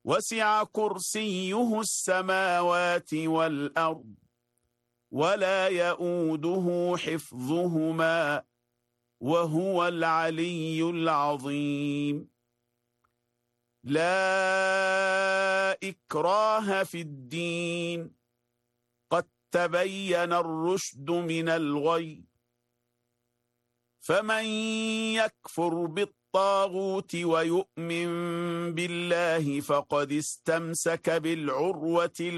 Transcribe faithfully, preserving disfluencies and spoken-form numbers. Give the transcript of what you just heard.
وسع كرسيه السماوات والأرض ولا يؤوده حفظهما وهو العلي العظيم. لا إكراه في الدين، قد تبين الرشد من الغي، فمن يكفر بالطاغوت ويؤمن بالله فقد استمسك بالعروة